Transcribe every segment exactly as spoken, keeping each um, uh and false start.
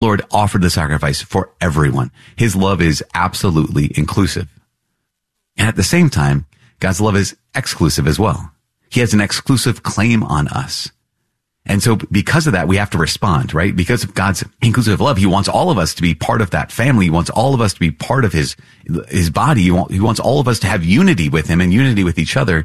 Lord offered the sacrifice for everyone. His love is absolutely inclusive. And at the same time, God's love is exclusive as well. He has an exclusive claim on us. And so because of that, we have to respond, right? Because of God's inclusive love, he wants all of us to be part of that family. He wants all of us to be part of his, his body. He, want, he wants all of us to have unity with him and unity with each other.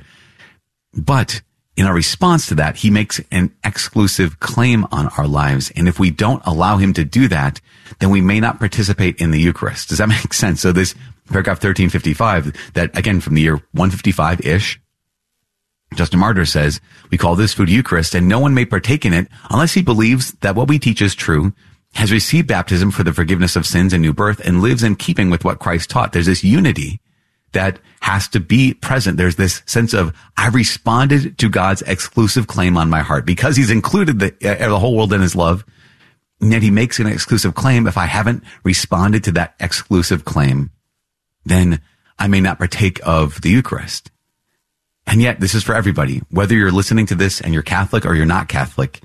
But in our response to that, he makes an exclusive claim on our lives. And if we don't allow him to do that, then we may not participate in the Eucharist. Does that make sense? So this paragraph thirteen fifty-five, that again from the year one fifty-five-ish, Justin Martyr says, we call this food Eucharist, and no one may partake in it unless he believes that what we teach is true, has received baptism for the forgiveness of sins and new birth, and lives in keeping with what Christ taught. There's this unity that has to be present. There's this sense of, I've responded to God's exclusive claim on my heart because he's included the, uh, the whole world in his love. And yet he makes an exclusive claim. If I haven't responded to that exclusive claim, then I may not partake of the Eucharist. And yet this is for everybody, whether you're listening to this and you're Catholic or you're not Catholic.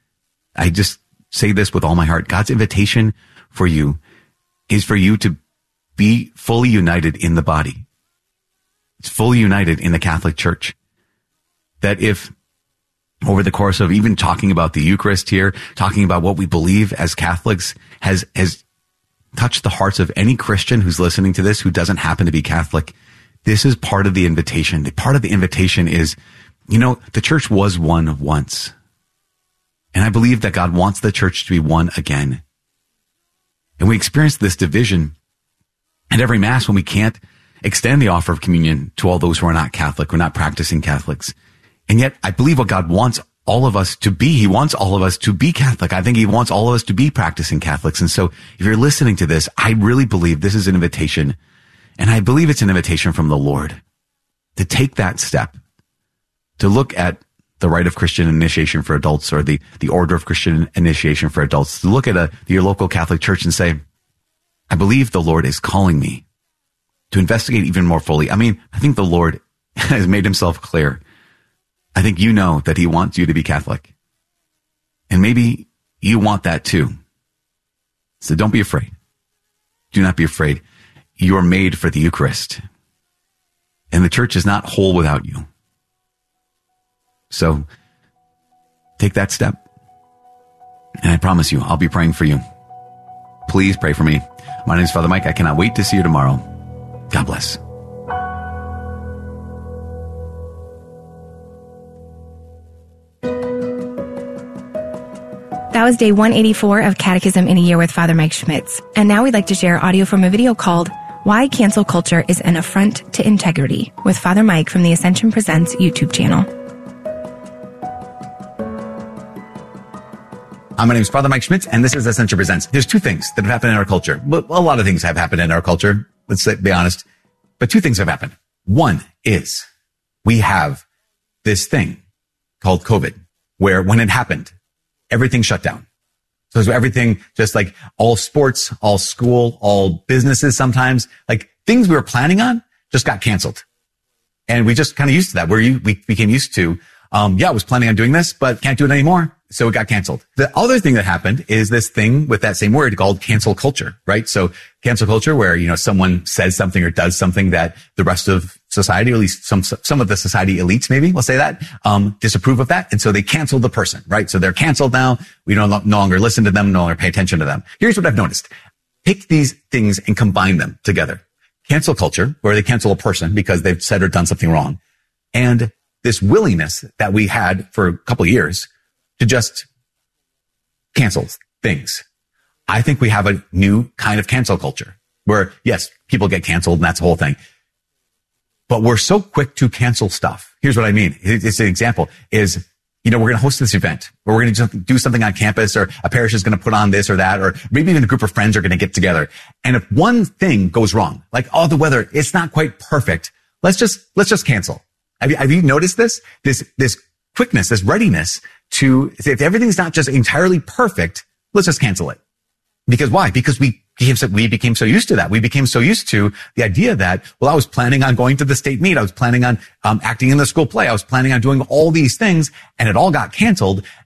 I just say this with all my heart. God's invitation for you is for you to be fully united in the body. It's fully united in the Catholic Church. That if over the course of even talking about the Eucharist here, talking about what we believe as Catholics has, has touched the hearts of any Christian who's listening to this who doesn't happen to be Catholic, this is part of the invitation. The part of the invitation is, you know, the church was one once. And I believe that God wants the church to be one again. And we experience this division at every Mass when we can't extend the offer of communion to all those who are not Catholic, who are not practicing Catholics. And yet I believe what God wants all of us to be, he wants all of us to be Catholic. I think he wants all of us to be practicing Catholics. And so if you're listening to this, I really believe this is an invitation. And I believe it's an invitation from the Lord to take that step, to look at the rite of Christian initiation for adults or the, the order of Christian initiation for adults, to look at a, your local Catholic church and say, I believe the Lord is calling me to investigate even more fully. I mean, I think the Lord has made himself clear. I think you know that he wants you to be Catholic. And maybe you want that too. So don't be afraid. Do not be afraid. You're made for the Eucharist. And the church is not whole without you. So take that step. And I promise you, I'll be praying for you. Please pray for me. My name is Father Mike. I cannot wait to see you tomorrow. God bless. That was day one eighty-four of Catechism in a Year with Father Mike Schmitz. And now we'd like to share audio from a video called Why Cancel Culture is an Affront to Integrity with Father Mike from the Ascension Presents YouTube channel. Hi, my name is Father Mike Schmitz, and this is Ascension Presents. There's two things that have happened in our culture. Well, a lot of things have happened in our culture. Let's be honest. But two things have happened. One is we have this thing called COVID, where when it happened, everything shut down. So everything, just like all sports, all school, all businesses sometimes, like things we were planning on just got canceled. And we just kind of used to that, where you, we became used to, um, yeah, I was planning on doing this, but can't do it anymore. So it got canceled. The other thing that happened is this thing with that same word called cancel culture, right? So cancel culture, where, you know, someone says something or does something that the rest of society, or at least some, some of the society elites, maybe we'll say that, um, disapprove of that. And so they cancel the person, right? So they're canceled now. We don't no longer listen to them, no longer pay attention to them. Here's what I've noticed. Take these things and combine them together. Cancel culture, where they cancel a person because they've said or done something wrong. And this willingness that we had for a couple of years to just cancel things. I think we have a new kind of cancel culture where, yes, people get canceled and that's the whole thing. But we're so quick to cancel stuff. Here's what I mean. It's an example is, you know, we're going to host this event, or we're going to do something on campus, or a parish is going to put on this or that, or maybe even a group of friends are going to get together. And if one thing goes wrong, like, oh, the weather, it's not quite perfect. Let's just, let's just cancel. Have you, have you noticed this? This, this quickness, this readiness to, if everything's not just entirely perfect, let's just cancel it. Because why? Because we became so, we became so used to that. We became so used to the idea that, well, I was planning on going to the state meet. I was planning on um, acting in the school play. I was planning on doing all these things, and it all got canceled.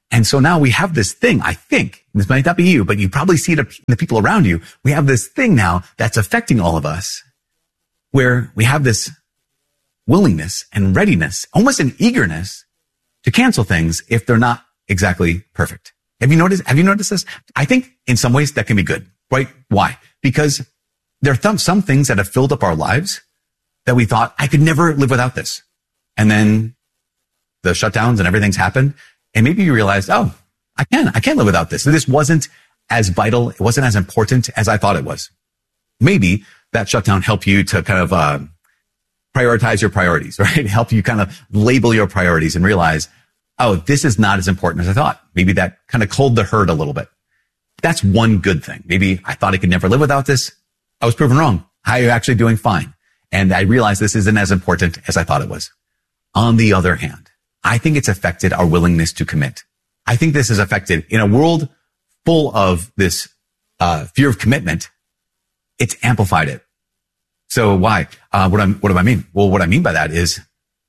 And so now we have this thing, I think, this might not be you, but you probably see it in the people around you. We have this thing now that's affecting all of us where we have this willingness and readiness, almost an eagerness to cancel things if they're not exactly perfect. Have you noticed, have you noticed this? I think in some ways that can be good, right? Why? Because there are th- some things that have filled up our lives that we thought I could never live without this. And then the shutdowns and everything's happened. And maybe you realized, oh, I can, I can't live without this. This wasn't as vital. It wasn't as important as I thought it was. Maybe that shutdown helped you to kind of, uh, prioritize your priorities, right? Help you kind of label your priorities and realize, oh, this is not as important as I thought. Maybe that kind of culled the herd a little bit. That's one good thing. Maybe I thought I could never live without this. I was proven wrong. I'm actually doing fine. And I realized this isn't as important as I thought it was. On the other hand, I think it's affected our willingness to commit. I think this is affected in a world full of this uh, fear of commitment. It's amplified it. So why? Uh, what, I'm, what do I mean? Well, what I mean by that is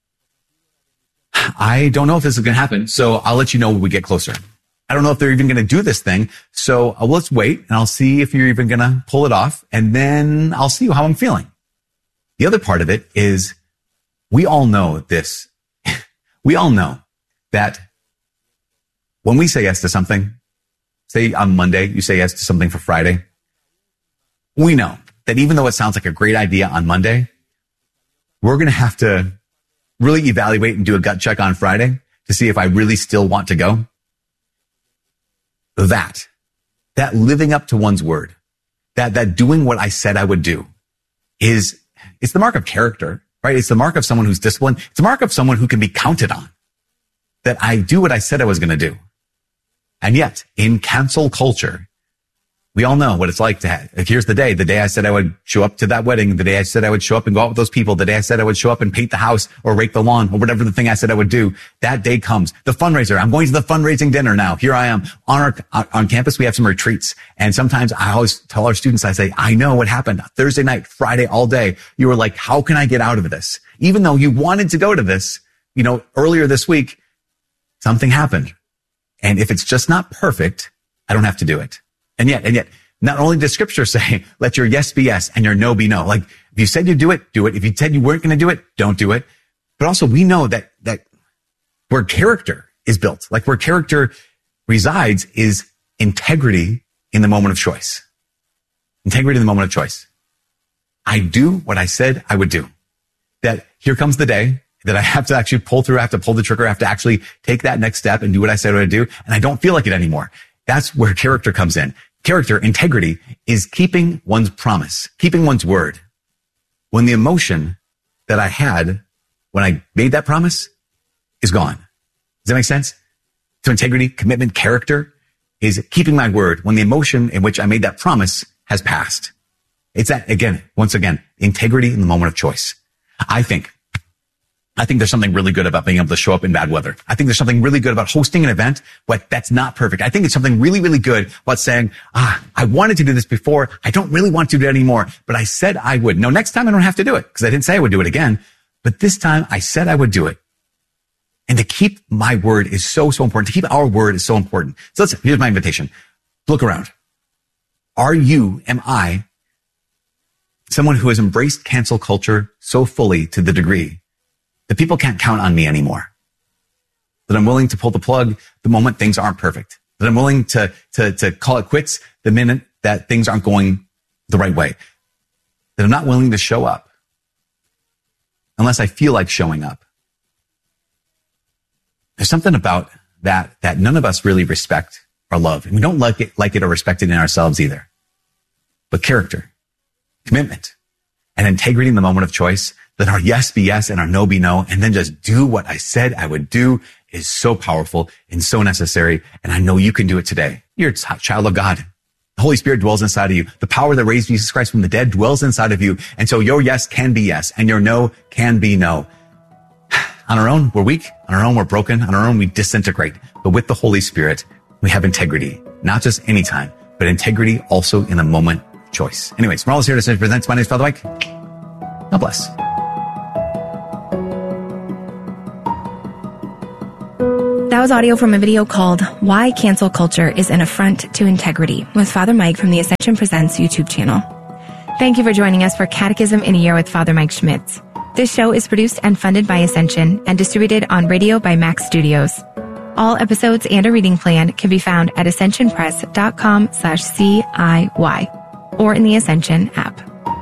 I don't know if this is going to happen. So I'll let you know when we get closer. I don't know if they're even going to do this thing. So uh, let's wait and I'll see if you're even going to pull it off. And then I'll see how I'm feeling. The other part of it is we all know this. We all know that when we say yes to something, say on Monday, you say yes to something for Friday. We know that even though it sounds like a great idea on Monday, we're going to have to really evaluate and do a gut check on Friday to see if I really still want to go. That, that living up to one's word, that, that doing what I said I would do is, it's the mark of character, right? It's the mark of someone who's disciplined. It's the mark of someone who can be counted on, that I do what I said I was going to do. And yet in cancel culture, we all know what it's like to have, here's the day, the day I said I would show up to that wedding, the day I said I would show up and go out with those people, the day I said I would show up and paint the house or rake the lawn or whatever the thing I said I would do. That day comes. The fundraiser. I'm going to the fundraising dinner now. Here I am on our, on campus. We have some retreats. And sometimes I always tell our students, I say, I know what happened Thursday night, Friday, all day. You were like, how can I get out of this? Even though you wanted to go to this, you know, earlier this week, something happened. And if it's just not perfect, I don't have to do it. And yet, and yet, not only does scripture say, let your yes be yes and your no be no. Like if you said you'd do it, do it. If you said you weren't going to do it, don't do it. But also we know that, that where character is built, like where character resides is integrity in the moment of choice. Integrity in the moment of choice. I do what I said I would do. That here comes the day that I have to actually pull through. I have to pull the trigger. I have to actually take that next step and do what I said I would do. And I don't feel like it anymore. That's where character comes in. Character, integrity, is keeping one's promise, keeping one's word. When the emotion that I had when I made that promise is gone. Does that make sense? So integrity, commitment, character is keeping my word when the emotion in which I made that promise has passed. It's that, again, once again, integrity in the moment of choice. I think I think there's something really good about being able to show up in bad weather. I think there's something really good about hosting an event, but that's not perfect. I think it's something really, really good about saying, ah, I wanted to do this before. I don't really want to do it anymore, but I said I would. No, next time I don't have to do it because I didn't say I would do it again, but this time I said I would do it. And to keep my word is so, so important. To keep our word is so important. So let's, here's my invitation. Look around. Are you, am I, someone who has embraced cancel culture so fully to the degree that people can't count on me anymore? That I'm willing to pull the plug the moment things aren't perfect. That I'm willing to, to, to call it quits the minute that things aren't going the right way. That I'm not willing to show up unless I feel like showing up. There's something about that, that none of us really respect or love. And we don't like it, like it or respect it in ourselves either. But character, commitment, and integrity in the moment of choice, that our yes be yes and our no be no, and then just do what I said I would do, is so powerful and so necessary. And I know you can do it today. You're a child of God. The Holy Spirit dwells inside of you. The power that raised Jesus Christ from the dead dwells inside of you. And so your yes can be yes and your no can be no. On our own, we're weak. On our own, we're broken. On our own, we disintegrate. But with the Holy Spirit, we have integrity, not just anytime, but integrity also in the moment of choice. Anyways, Marlos here to present. My name is Father Mike. God bless. That was audio from a video called Why Cancel Culture is an Affront to Integrity with Father Mike from the Ascension Presents YouTube channel. Thank you for joining us for Catechism in a Year with Father Mike Schmitz. This show is produced and funded by Ascension and distributed on radio by Max Studios. All episodes and a reading plan can be found at ascensionpress.com slash CIY or in the Ascension app.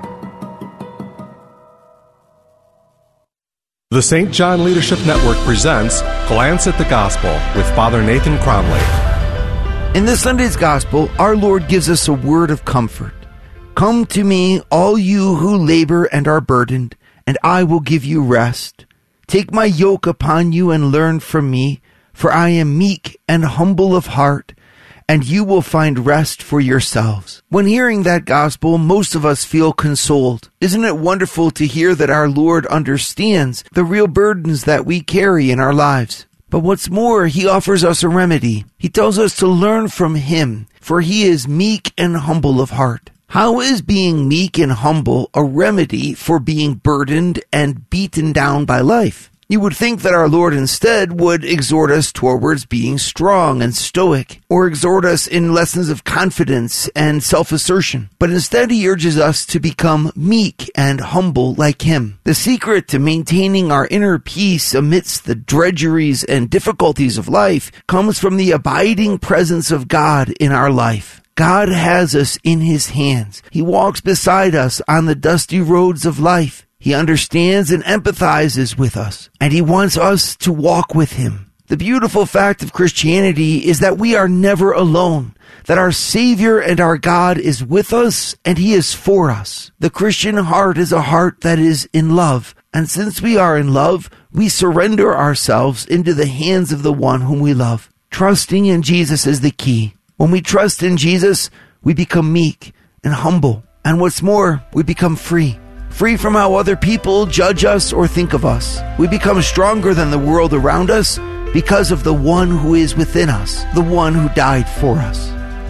The Saint John Leadership Network presents Glance at the Gospel with Father Nathan Cromley. In this Sunday's Gospel, our Lord gives us a word of comfort. Come to me, all you who labor and are burdened, and I will give you rest. Take my yoke upon you and learn from me, for I am meek and humble of heart, and you will find rest for yourselves. When hearing that gospel, most of us feel consoled. Isn't it wonderful to hear that our Lord understands the real burdens that we carry in our lives? But what's more, he offers us a remedy. He tells us to learn from him, for he is meek and humble of heart. How is being meek and humble a remedy for being burdened and beaten down by life? You would think that our Lord instead would exhort us towards being strong and stoic, or exhort us in lessons of confidence and self-assertion. But instead he urges us to become meek and humble like him. The secret to maintaining our inner peace amidst the drudgeries and difficulties of life comes from the abiding presence of God in our life. God has us in his hands. He walks beside us on the dusty roads of life. He understands and empathizes with us, and he wants us to walk with him. The beautiful fact of Christianity is that we are never alone, that our Savior and our God is with us, and he is for us. The Christian heart is a heart that is in love, and since we are in love, we surrender ourselves into the hands of the one whom we love. Trusting in Jesus is the key. When we trust in Jesus, we become meek and humble. And what's more, we become free. Free from how other people judge us or think of us. We become stronger than the world around us because of the one who is within us, the one who died for us.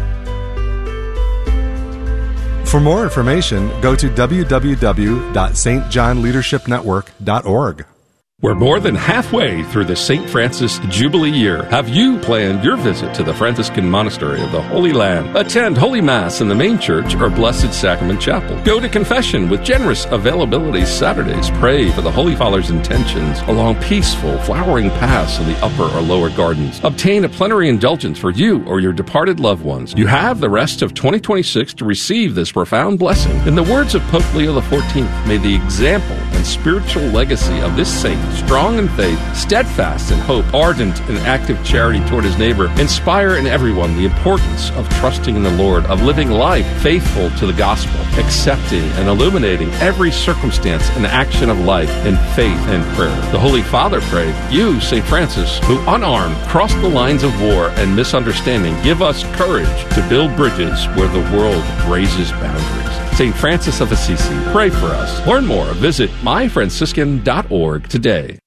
For more information, go to w w w dot s t john leadership network dot org. We're more than halfway through the Saint Francis Jubilee year. Have you planned your visit to the Franciscan Monastery of the Holy Land? Attend Holy Mass in the main church or Blessed Sacrament Chapel. Go to confession with generous availability Saturdays. Pray for the Holy Father's intentions along peaceful, flowering paths in the upper or lower gardens. Obtain a plenary indulgence for you or your departed loved ones. You have the rest of twenty twenty-six to receive this profound blessing. In the words of Pope Leo the fourteenth, may the example and spiritual legacy of this saint, strong in faith, steadfast in hope, ardent in active charity toward his neighbor, inspire in everyone the importance of trusting in the Lord, of living life faithful to the gospel, accepting and illuminating every circumstance and action of life in faith and prayer. The Holy Father prayed, you, Saint Francis, who unarmed crossed the lines of war and misunderstanding, give us courage to build bridges where the world raises boundaries. Saint Francis of Assisi, pray for us. Learn more. Visit my franciscan dot org today.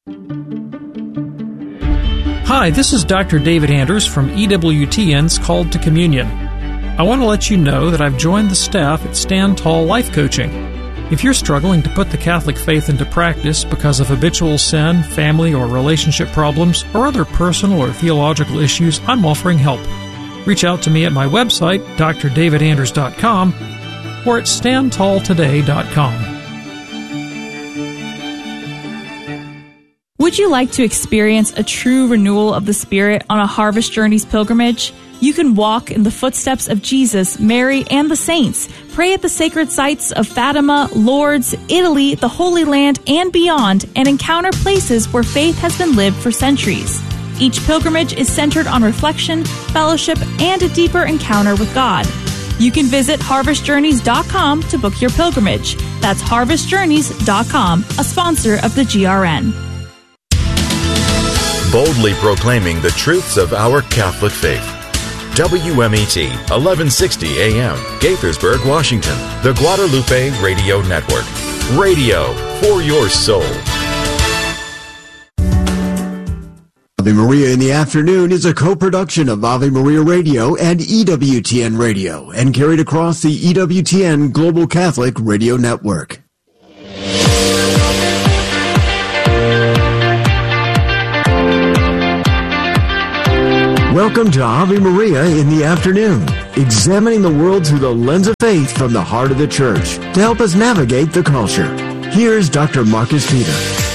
Hi, this is Doctor David Anders from E W T N's Called to Communion. I want to let you know that I've joined the staff at Stand Tall Life Coaching. If you're struggling to put the Catholic faith into practice because of habitual sin, family or relationship problems, or other personal or theological issues, I'm offering help. Reach out to me at my website, d r david anders dot com, or at stand tall today dot com. Would you like to experience a true renewal of the Spirit on a Harvest Journeys pilgrimage? You can walk in the footsteps of Jesus, Mary, and the saints. Pray at the sacred sites of Fatima, Lourdes, Italy, the Holy Land, and beyond, and encounter places where faith has been lived for centuries. Each pilgrimage is centered on reflection, fellowship, and a deeper encounter with God. You can visit harvest journeys dot com to book your pilgrimage. That's harvest journeys dot com, a sponsor of the G R N. Boldly proclaiming the truths of our Catholic faith. W M E T, eleven sixty A M, Gaithersburg, Washington. The Guadalupe Radio Network. Radio for your soul. Ave Maria in the Afternoon is a co-production of Ave Maria Radio and E W T N Radio and carried across the E W T N Global Catholic Radio Network. Welcome to Ave Maria in the afternoon, examining the world through the lens of faith from the heart of the church to help us navigate the culture. Here's Doctor Marcus Peter.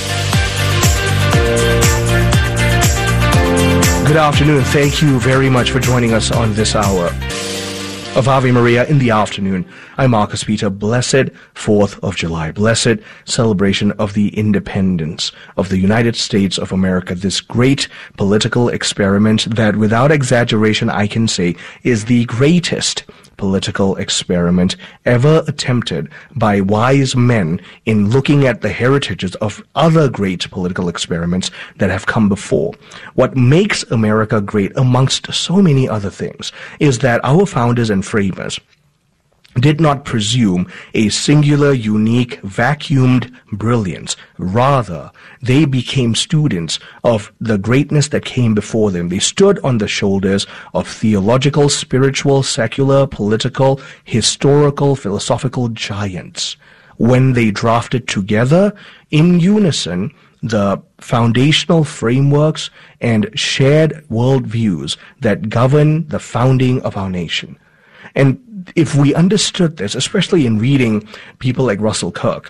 Good afternoon. Thank you very much for joining us on this hour of Ave Maria in the afternoon. I'm Marcus Peter. Blessed fourth of July. Blessed celebration of the independence of the United States of America. This great political experiment that, without exaggeration, I can say is the greatest political experiment ever attempted by wise men in looking at the heritages of other great political experiments that have come before. What makes America great, amongst so many other things, is that our founders and framers did not presume a singular, unique, vacuumed brilliance. Rather, they became students of the greatness that came before them. They stood on the shoulders of theological, spiritual, secular, political, historical, philosophical giants when they drafted together in unison the foundational frameworks and shared worldviews that govern the founding of our nation. And if we understood this, especially in reading people like Russell Kirk,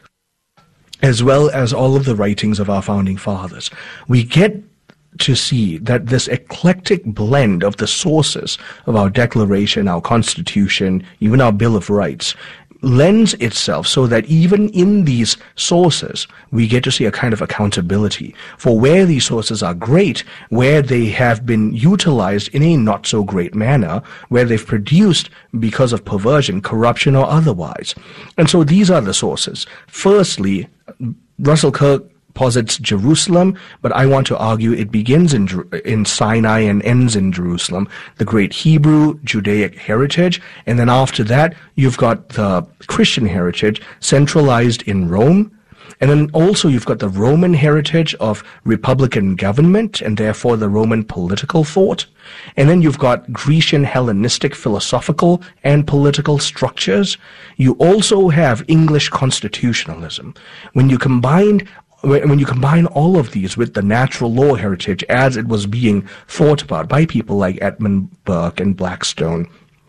as well as all of the writings of our founding fathers, we get to see that this eclectic blend of the sources of our Declaration, our Constitution, even our Bill of Rights, lends itself so that even in these sources, we get to see a kind of accountability for where these sources are great, where they have been utilized in a not so great manner, where they've produced, because of perversion, corruption, or otherwise. And so these are the sources. Firstly, Russell Kirk posits Jerusalem, but I want to argue it begins in in Sinai and ends in Jerusalem, the great Hebrew Judaic heritage, and then after that you've got the Christian heritage centralized in Rome, and then also you've got the Roman heritage of republican government and therefore the Roman political thought, and then you've got Grecian Hellenistic philosophical and political structures. You also have English constitutionalism. When you combine When you combine all of these with the natural law heritage as it was being thought about by people like Edmund Burke and Blackstone,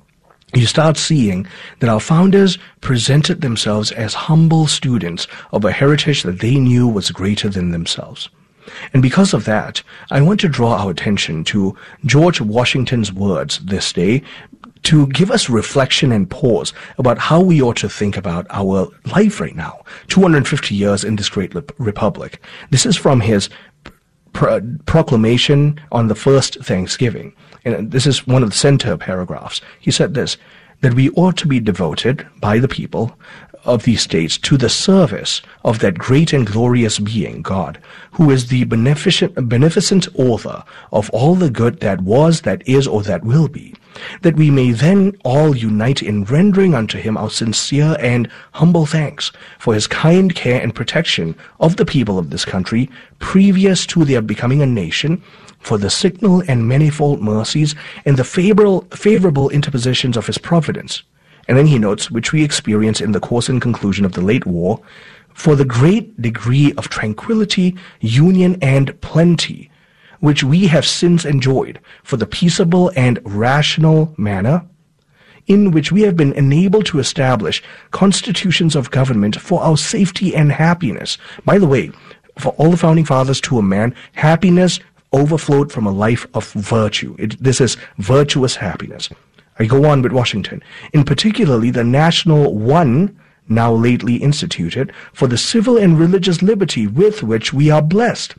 you start seeing that our founders presented themselves as humble students of a heritage that they knew was greater than themselves. And because of that, I want to draw our attention to George Washington's words this day to give us reflection and pause about how we ought to think about our life right now, two hundred fifty years in this great republic. This is from his pro- proclamation on the first Thanksgiving. And this is one of the center paragraphs. He said this, that we ought to be devoted by the people of these states to the service of that great and glorious being, God, who is the beneficent, beneficent author of all the good that was, that is, or that will be, that we may then all unite in rendering unto him our sincere and humble thanks for his kind care and protection of the people of this country previous to their becoming a nation, for the signal and manifold mercies and the favorable, favorable interpositions of his providence. And then he notes, which we experience in the course and conclusion of the late war, for the great degree of tranquility, union, and plenty, which we have since enjoyed, for the peaceable and rational manner in which we have been enabled to establish constitutions of government for our safety and happiness. By the way, for all the founding fathers to a man, happiness overflowed from a life of virtue. It, this is virtuous happiness. I go on with Washington. In particularly the National One, now lately instituted, for the civil and religious liberty with which we are blessed,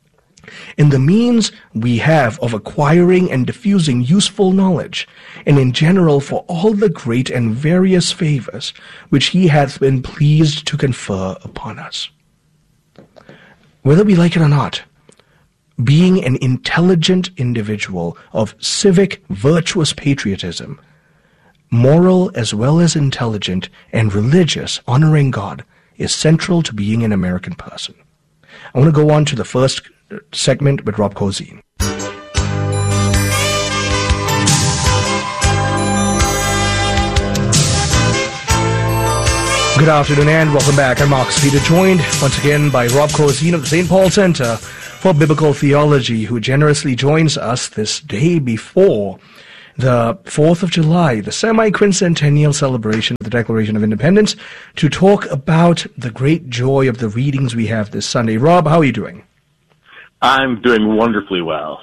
in the means we have of acquiring and diffusing useful knowledge, and in general for all the great and various favors which he hath been pleased to confer upon us. Whether we like it or not, being an intelligent individual of civic, virtuous patriotism, moral as well as intelligent and religious, honoring God, is central to being an American person. I want to go on to the first segment with Rob Cozine. Good afternoon and welcome back. I'm Marcus Peter, joined once again by Rob Cozine of the Saint Paul Center for Biblical Theology, who generously joins us this day before the fourth of July, the semi-quincentennial celebration of the Declaration of Independence, to talk about the great joy of the readings we have this Sunday. Rob, how are you doing? I'm doing wonderfully well.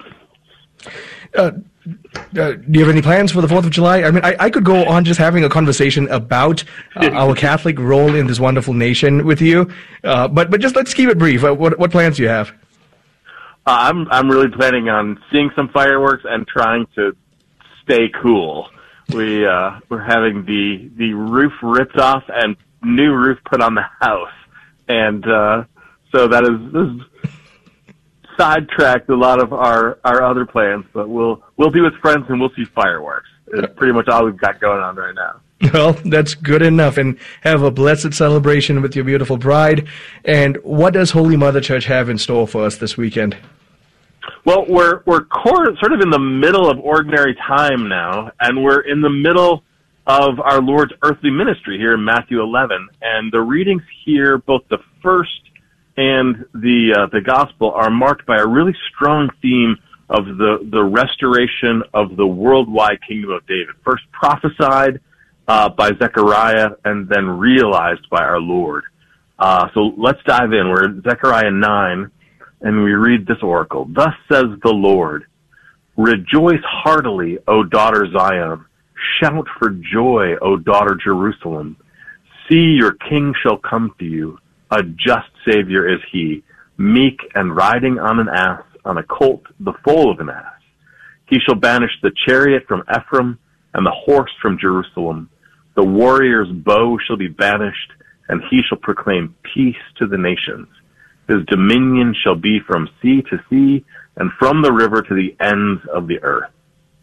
Uh, uh, do you have any plans for the fourth of July? I mean, I, I could go on just having a conversation about uh, our Catholic role in this wonderful nation with you, uh, but but just let's keep it brief. Uh, what, what plans do you have? Uh, I'm I'm really planning on seeing some fireworks and trying to stay cool. We uh, we're having the the roof ripped off and new roof put on the house, and uh, so that is, is sidetracked a lot of our, our other plans. But we'll we'll be with friends and we'll see fireworks. It's pretty much all we've got going on right now. Well, that's good enough, and have a blessed celebration with your beautiful bride. And what does Holy Mother Church have in store for us this weekend? Well, we're we're core, sort of in the middle of ordinary time now, and we're in the middle of our Lord's earthly ministry here in Matthew eleven. And the readings here, both the first and the uh, the gospel, are marked by a really strong theme of the, the restoration of the worldwide kingdom of David. First prophesied uh, by Zechariah and then realized by our Lord. Uh, so let's dive in. We're in Zechariah nine. And we read this oracle. Thus says the Lord, rejoice heartily, O daughter Zion. Shout for joy, O daughter Jerusalem. See, your king shall come to you. A just Savior is he, meek and riding on an ass, on a colt, the foal of an ass. He shall banish the chariot from Ephraim and the horse from Jerusalem. The warrior's bow shall be banished, and he shall proclaim peace to the nations. His dominion shall be from sea to sea and from the river to the ends of the earth.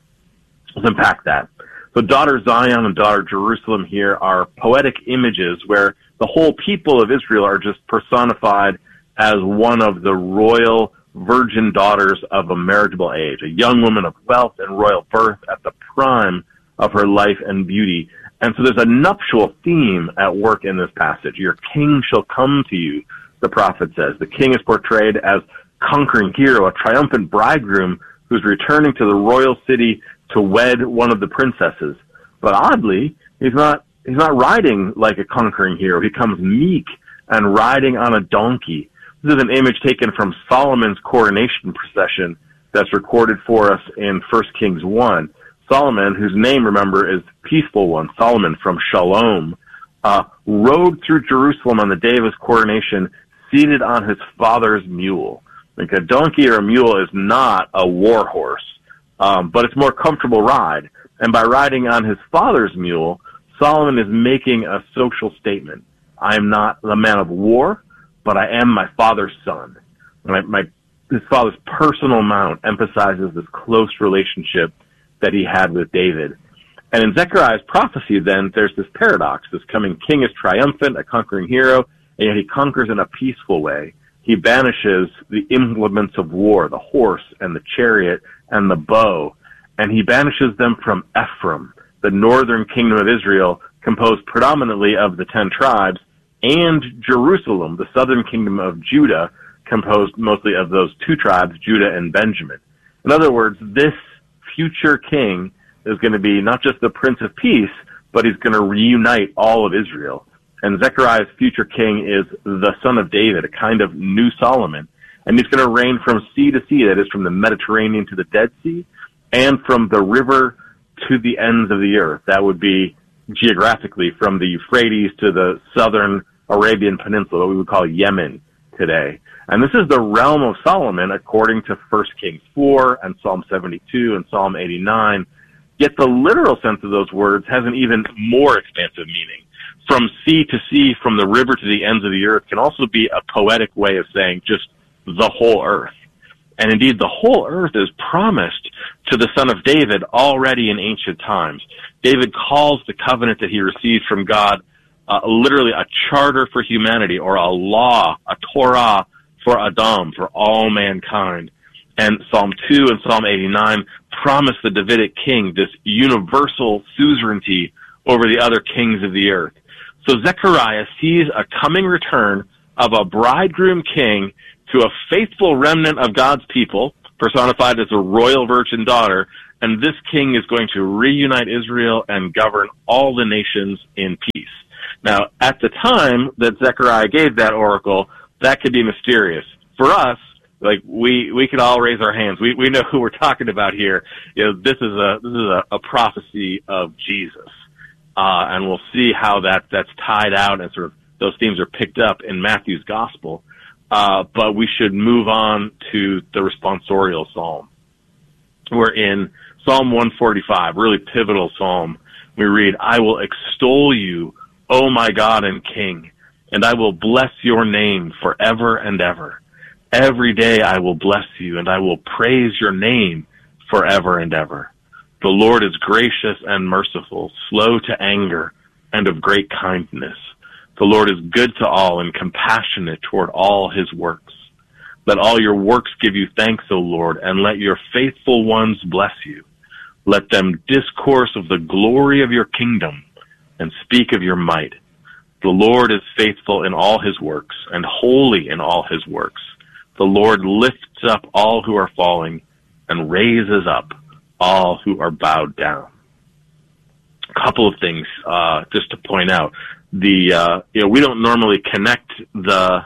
Let's unpack that. So daughter Zion and daughter Jerusalem here are poetic images where the whole people of Israel are just personified as one of the royal virgin daughters of a marriageable age, a young woman of wealth and royal birth at the prime of her life and beauty. And so there's a nuptial theme at work in this passage. Your king shall come to you, the prophet says. The king is portrayed as conquering hero, a triumphant bridegroom who's returning to the royal city to wed one of the princesses. But oddly, he's not he's not riding like a conquering hero. He comes meek and riding on a donkey. This is an image taken from Solomon's coronation procession that's recorded for us in First Kings one. Solomon, whose name, remember, is Peaceful One, Solomon from Shalom, uh, rode through Jerusalem on the day of his coronation seated on his father's mule. Like a donkey or a mule is not a war horse, um, but it's a more comfortable ride. And by riding on his father's mule, Solomon is making a social statement. I am not a man of war, but I am my father's son. My, my, his father's personal mount emphasizes this close relationship that he had with David. And in Zechariah's prophecy, then, there's this paradox. This coming king is triumphant, a conquering hero, and yet he conquers in a peaceful way. He banishes the implements of war, the horse and the chariot and the bow, and he banishes them from Ephraim, the northern kingdom of Israel, composed predominantly of the ten tribes, and Jerusalem, the southern kingdom of Judah, composed mostly of those two tribes, Judah and Benjamin. In other words, this future king is going to be not just the Prince of Peace, but he's going to reunite all of Israel. And Zechariah's future king is the son of David, a kind of new Solomon. And he's going to reign from sea to sea, that is, from the Mediterranean to the Dead Sea, and from the river to the ends of the earth. That would be geographically from the Euphrates to the southern Arabian Peninsula, what we would call Yemen today. And this is the realm of Solomon according to First Kings four and Psalm seventy-two and Psalm eighty-nine. Yet the literal sense of those words has an even more expansive meaning. From sea to sea, from the river to the ends of the earth can also be a poetic way of saying just the whole earth. And indeed, the whole earth is promised to the son of David already in ancient times. David calls the covenant that he received from God uh, literally a charter for humanity, or a law, a Torah for Adam, for all mankind. And Psalm two and Psalm eighty-nine promise the Davidic king this universal suzerainty over the other kings of the earth. So Zechariah sees a coming return of a bridegroom king to a faithful remnant of God's people, personified as a royal virgin daughter, and this king is going to reunite Israel and govern all the nations in peace. Now, at the time that Zechariah gave that oracle, that could be mysterious. For us, like, we, we could all raise our hands. We, we know who we're talking about here. You know, this is a, this is a, a prophecy of Jesus. Uh, and we'll see how that, that's tied out and sort of those themes are picked up in Matthew's gospel. Uh, but we should move on to the responsorial psalm. We're in Psalm one forty-five, really pivotal psalm. We read, I will extol you, O my God and King, and I will bless your name forever and ever. Every day I will bless you, and I will praise your name forever and ever. The Lord is gracious and merciful, slow to anger, and of great kindness. The Lord is good to all and compassionate toward all his works. Let all your works give you thanks, O Lord, and let your faithful ones bless you. Let them discourse of the glory of your kingdom and speak of your might. The Lord is faithful in all his works and holy in all his works. The Lord lifts up all who are falling and raises up all who are bowed down. A couple of things uh, just to point out. The uh, you know we don't normally connect the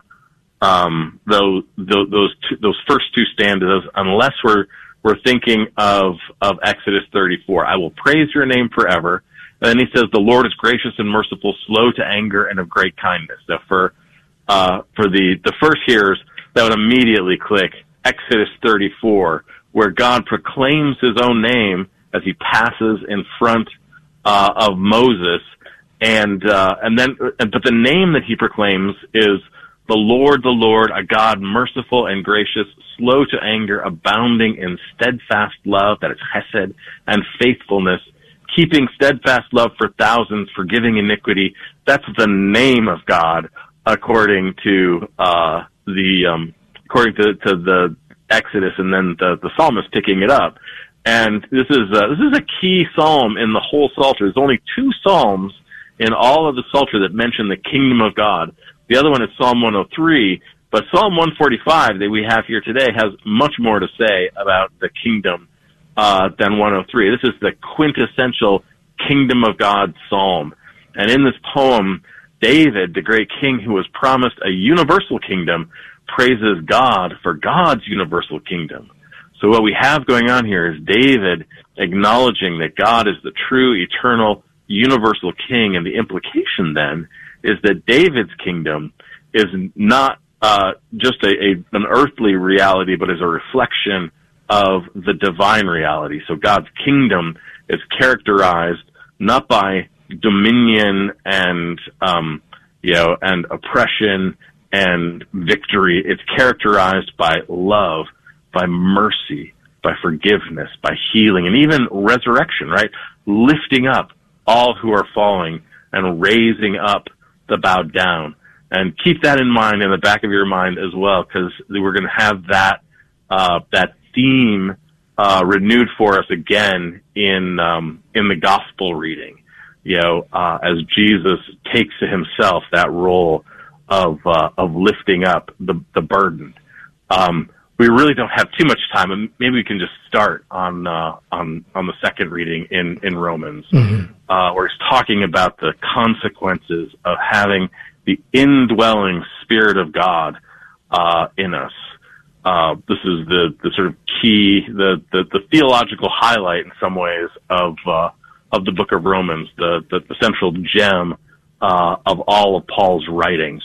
um, those those two, those first two stanzas unless we're we're thinking of of Exodus thirty-four. I will praise your name forever. And then he says, the Lord is gracious and merciful, slow to anger, and of great kindness. So for uh, for the the first hearers, that would immediately click Exodus thirty-four, where God proclaims his own name as he passes in front uh, of Moses. And, uh, and then, but the name that he proclaims is the Lord, the Lord, a God merciful and gracious, slow to anger, abounding in steadfast love, that is chesed, and faithfulness, keeping steadfast love for thousands, forgiving iniquity. That's the name of God, according to, uh, the, um, according to, to the Exodus, and then the, the psalmist picking it up. And this is, uh, this is a key psalm in the whole Psalter. There's only two psalms in all of the Psalter that mention the kingdom of God. The other one is Psalm one oh three, but Psalm one forty-five that we have here today has much more to say about the kingdom uh, than one oh three. This is the quintessential kingdom of God psalm. And in this poem, David, the great king who was promised a universal kingdom, praises God for God's universal kingdom. So what we have going on here is David acknowledging that God is the true, eternal, universal king, and the implication then is that David's kingdom is not uh, just a, a an earthly reality, but is a reflection of the divine reality. So God's kingdom is characterized not by dominion and um, you know and oppression and victory. It's characterized by love, by mercy, by forgiveness, by healing, and even resurrection. Right, lifting up all who are falling and raising up the bowed down. And keep that in mind in the back of your mind as well, because we're going to have that uh, that theme uh, renewed for us again in um, in the gospel reading. You know, uh, as Jesus takes to himself that role of uh, of lifting up the the burden. Um, we really don't have too much time, and maybe we can just start on uh, on on the second reading in in Romans, mm-hmm. uh, where he's talking about the consequences of having the indwelling Spirit of God uh, in us. Uh, this is the the sort of key, the the, the theological highlight in some ways of uh, of the book of Romans, the the, the central gem uh, of all of Paul's writings.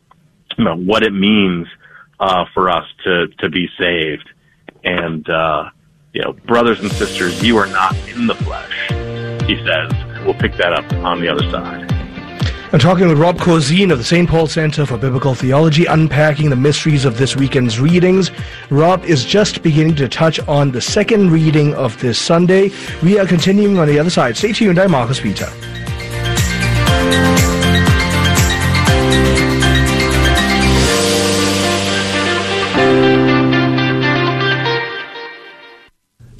You know, what it means Uh, for us to, to be saved. And, uh, you know, brothers and sisters, you are not in the flesh, he says. We'll pick that up on the other side. I'm talking with Rob Corzine of the Saint Paul Center for Biblical Theology, unpacking the mysteries of this weekend's readings. Rob is just beginning to touch on the second reading of this Sunday. We are continuing on the other side. Stay tuned. I'm Marcus Peter.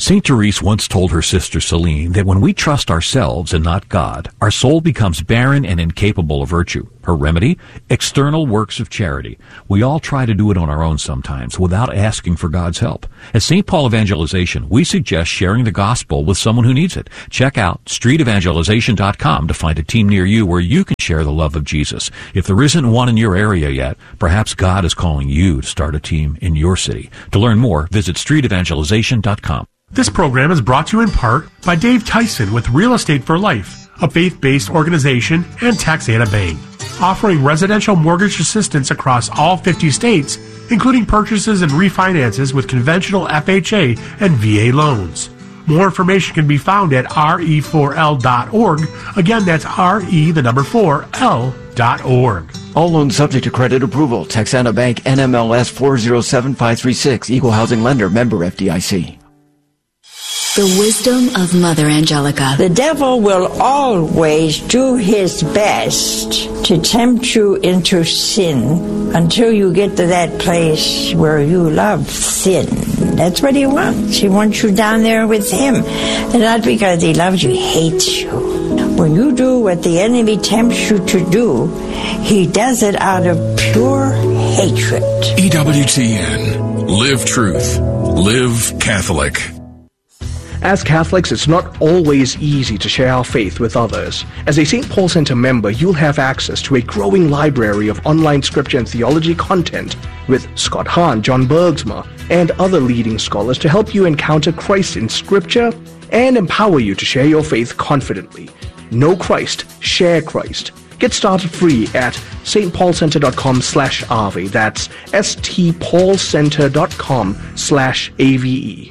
Saint Therese once told her sister Celine that when we trust ourselves and not God, our soul becomes barren and incapable of virtue. Her remedy? External works of charity. We all try to do it on our own sometimes without asking for God's help. At Saint Paul Evangelization, we suggest sharing the gospel with someone who needs it. Check out street evangelization dot com to find a team near you where you can share the love of Jesus. If there isn't one in your area yet, perhaps God is calling you to start a team in your city. To learn more, visit street evangelization dot com. This program is brought to you in part by Dave Tyson with Real Estate for Life, a faith-based organization, and Taxata Bank, offering residential mortgage assistance across all fifty states, including purchases and refinances with conventional F H A and V A loans. More information can be found at R E four L dot org. Again, that's R E, the number four, L dot org. All loans subject to credit approval. Texana Bank, N M L S four zero seven five three six. Equal housing lender. Member F D I C. The wisdom of Mother Angelica. The devil will always do his best to tempt you into sin until you get to that place where you love sin. That's what he wants. He wants you down there with him. And not because he loves you, he hates you. When you do what the enemy tempts you to do, he does it out of pure hatred. E W T N. Live truth. Live Catholic. As Catholics, it's not always easy to share our faith with others. As a Saint Paul Center member, you'll have access to a growing library of online scripture and theology content with Scott Hahn, John Bergsma, and other leading scholars to help you encounter Christ in scripture and empower you to share your faith confidently. Know Christ, share Christ. Get started free at stpaulcenter.com slash AVE. That's stpaulcenter.com slash AVE.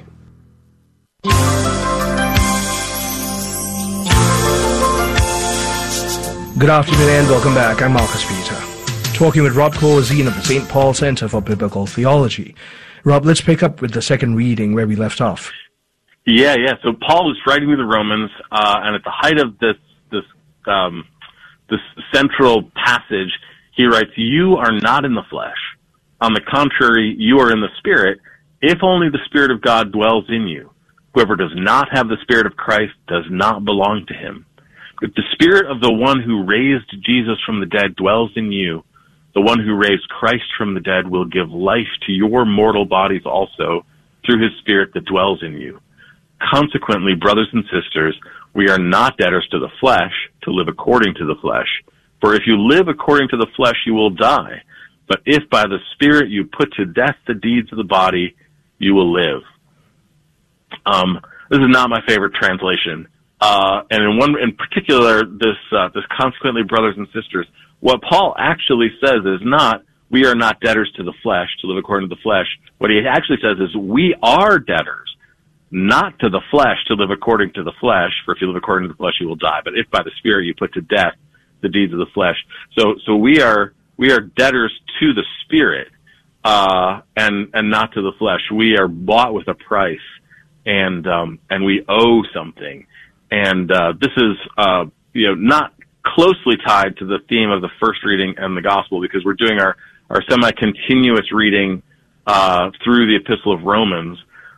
Good afternoon and welcome back. I'm Marcus Peter, talking with Rob Corzine of the Saint Paul Center for Biblical Theology. Rob, let's pick up with the second reading where we left off. Yeah, yeah. So Paul is writing to the Romans, uh, and at the height of this this um, this central passage, he writes, "You are not in the flesh. On the contrary, you are in the Spirit, if only the Spirit of God dwells in you. Whoever does not have the Spirit of Christ does not belong to him. If the Spirit of the one who raised Jesus from the dead dwells in you, the one who raised Christ from the dead will give life to your mortal bodies also through his Spirit that dwells in you. Consequently, brothers and sisters, we are not debtors to the flesh to live according to the flesh. For if you live according to the flesh, you will die. But if by the Spirit you put to death the deeds of the body, you will live." Um, this is not my favorite translation. Uh, and in one, in particular, this, uh, this consequently, brothers and sisters, what Paul actually says is not, we are not debtors to the flesh, to live according to the flesh. What he actually says is, we are debtors, not to the flesh, to live according to the flesh, for if you live according to the flesh, you will die. But if by the Spirit you put to death the deeds of the flesh. So, so we are, we are debtors to the Spirit, uh, and, and not to the flesh. We are bought with a price, and, um, and we owe something. And uh, this is, uh, you know, not closely tied to the theme of the first reading and the gospel, because we're doing our, our semi-continuous reading uh, through the Epistle of Romans.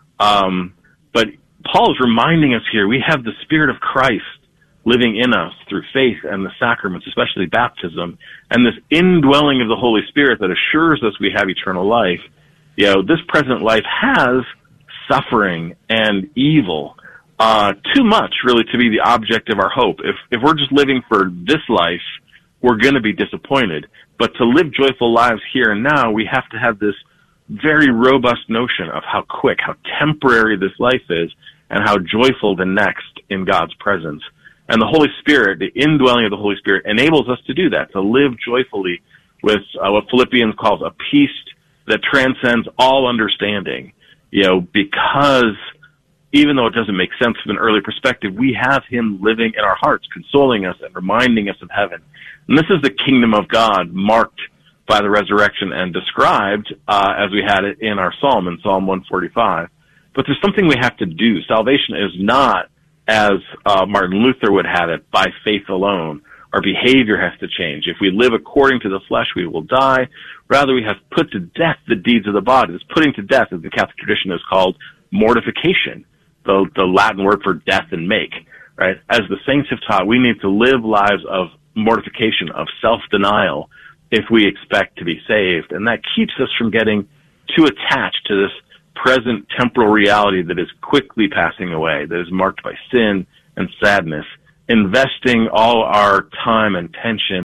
Um, but Paul is reminding us here, we have the Spirit of Christ living in us through faith and the sacraments, especially baptism, and this indwelling of the Holy Spirit that assures us we have eternal life. You know, this present life has suffering and evil. Uh, too much, really, to be the object of our hope. If, if we're just living for this life, we're going to be disappointed. But to live joyful lives here and now, we have to have this very robust notion of how quick, how temporary this life is, and how joyful the next in God's presence. And the Holy Spirit, the indwelling of the Holy Spirit, enables us to do that, to live joyfully with uh, what Philippians calls a peace that transcends all understanding. You know, because even though it doesn't make sense from an early perspective, we have him living in our hearts, consoling us and reminding us of heaven. And this is the kingdom of God marked by the resurrection and described uh, as we had it in our psalm, in Psalm one forty-five. But there's something we have to do. Salvation is not, as uh, Martin Luther would have it, by faith alone. Our behavior has to change. If we live according to the flesh, we will die. Rather, we have put to death the deeds of the body. This putting to death, as the Catholic tradition is called, mortification. the, the Latin word for death and make, right? As the saints have taught, we need to live lives of mortification, of self-denial, if we expect to be saved. And that keeps us from getting too attached to this present temporal reality that is quickly passing away, that is marked by sin and sadness. Investing all our time and tension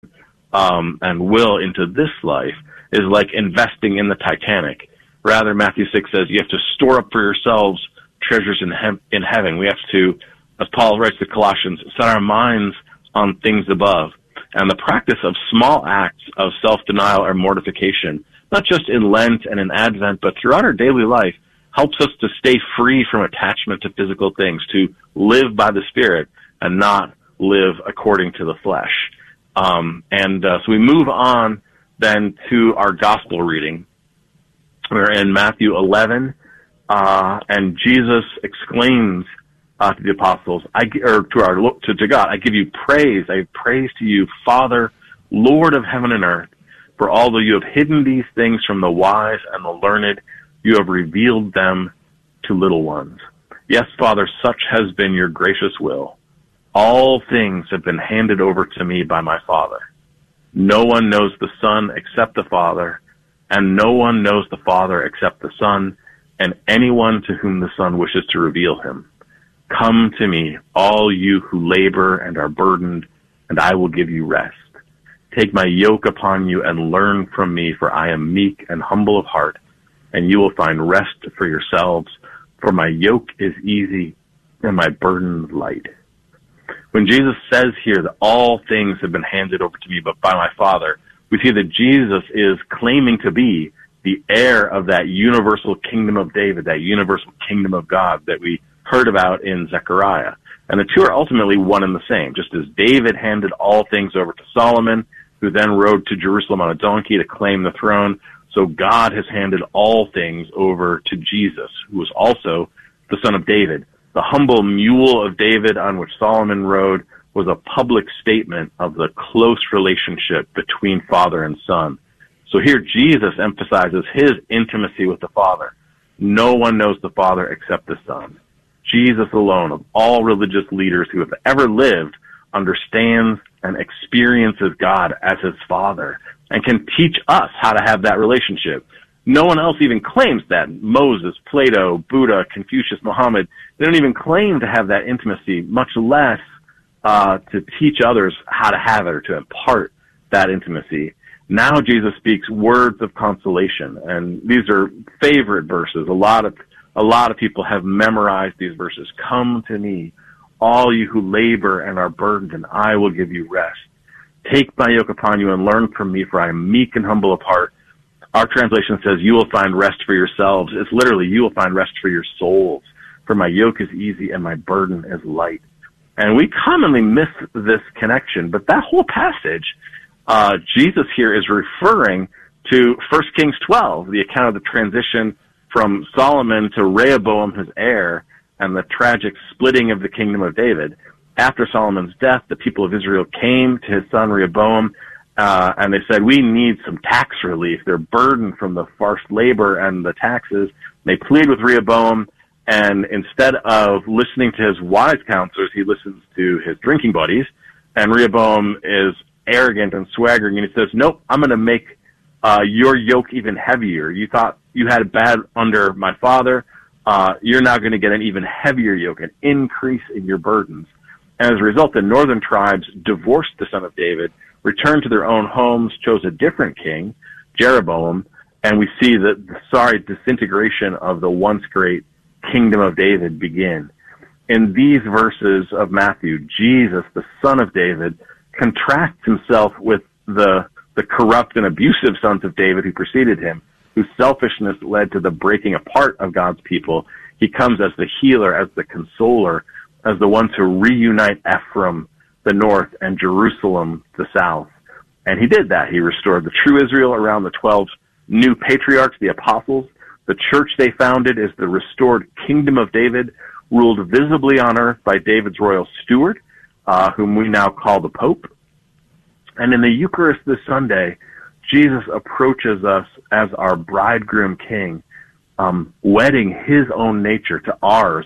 um, and will into this life is like investing in the Titanic. Rather, Matthew six says you have to store up for yourselves treasures in, he- in heaven. We have to, as Paul writes to Colossians, set our minds on things above. And the practice of small acts of self-denial or mortification, not just in Lent and in Advent, but throughout our daily life, helps us to stay free from attachment to physical things, to live by the Spirit and not live according to the flesh. Um, and uh, so we move on then to our gospel reading. We're in Matthew eleven, uh, and Jesus exclaims uh, to the apostles, I, or to our to, to God, I give you praise. I give praise to you, Father, Lord of heaven and earth, for although you have hidden these things from the wise and the learned, you have revealed them to little ones. Yes, Father, such has been your gracious will. All things have been handed over to me by my Father. No one knows the Son except the Father, and no one knows the Father except the Son, and anyone to whom the Son wishes to reveal him. Come to me, all you who labor and are burdened, and I will give you rest. Take my yoke upon you and learn from me, for I am meek and humble of heart, and you will find rest for yourselves, for my yoke is easy and my burden light. When Jesus says here that all things have been handed over to me but by my Father, we see that Jesus is claiming to be the heir of that universal kingdom of David, that universal kingdom of God that we heard about in Zechariah. And the two are ultimately one and the same. Just as David handed all things over to Solomon, who then rode to Jerusalem on a donkey to claim the throne, so God has handed all things over to Jesus, who was also the son of David. The humble mule of David on which Solomon rode was a public statement of the close relationship between Father and Son. So here Jesus emphasizes his intimacy with the Father. No one knows the Father except the Son. Jesus alone, of all religious leaders who have ever lived, understands and experiences God as his Father and can teach us how to have that relationship. No one else even claims that. Moses, Plato, Buddha, Confucius, Muhammad, they don't even claim to have that intimacy, much less uh, to teach others how to have it or to impart that intimacy. Now Jesus speaks words of consolation, and these are favorite verses. A lot of a lot of people have memorized these verses. Come to me, all you who labor and are burdened, and I will give you rest. Take my yoke upon you and learn from me, for I am meek and humble of heart. Our translation says, you will find rest for yourselves. It's literally, you will find rest for your souls. For my yoke is easy and my burden is light. And we commonly miss this connection, but that whole passage, uh, Jesus here is referring to First Kings twelve, the account of the transition from Solomon to Rehoboam, his heir, and the tragic splitting of the kingdom of David. After Solomon's death, the people of Israel came to his son Rehoboam, Uh, and they said, we need some tax relief. They're burdened from the forced labor and the taxes. They plead with Rehoboam, and instead of listening to his wise counselors, he listens to his drinking buddies. And Rehoboam is arrogant and swaggering, and he says, nope, I'm going to make uh, your yoke even heavier. You thought you had it bad under my father. Uh, you're now going to get an even heavier yoke, an increase in your burdens. And as a result, the northern tribes divorced the son of David, returned to their own homes, chose a different king, Jeroboam, and we see the, the sorry disintegration of the once great kingdom of David begin. In these verses of Matthew, Jesus, the son of David, contrasts himself with the, the corrupt and abusive sons of David who preceded him, whose selfishness led to the breaking apart of God's people. He comes as the healer, as the consoler, as the one to reunite Ephraim, the north, and Jerusalem, the south. And he did that. He restored the true Israel around the twelve new patriarchs, the apostles. The church they founded is the restored kingdom of David, ruled visibly on earth by David's royal steward, uh, whom we now call the Pope. And in the Eucharist this Sunday, Jesus approaches us as our bridegroom king, um, wedding his own nature to ours